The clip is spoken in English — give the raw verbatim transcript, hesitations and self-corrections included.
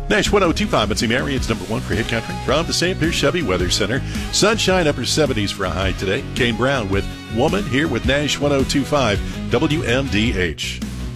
Nash one oh two point five, Muncie Marion's number one for hit country. From the Saint Pierre Chevy Weather Center, sunshine upper seventies for a high today. Kane Brown with Woman here with Nash one oh two point five W M D H.